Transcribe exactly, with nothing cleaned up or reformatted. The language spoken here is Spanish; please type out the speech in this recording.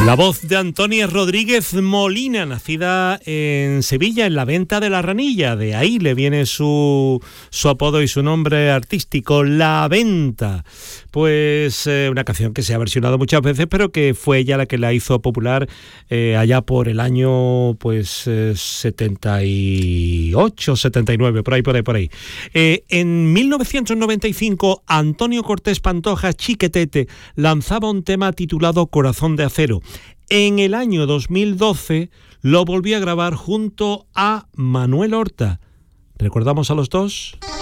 La voz de Antonia Rodríguez Molina, nacida en Sevilla, en la Venta de la Ranilla. De ahí le viene su, su apodo y su nombre artístico, La Venta. Pues eh, una canción que se ha versionado muchas veces, pero que fue ella la que la hizo popular eh, allá por el año pues eh, setenta y ocho, setenta y nueve, por ahí, por ahí, por ahí. Eh, en mil novecientos noventa y cinco, Antonio Cortés Pantoja, Chiquetete, lanzaba un tema titulado Corazón de Acero. En el año dos mil doce lo volví a grabar junto a Manuel Horta. ¿Recordamos a los dos?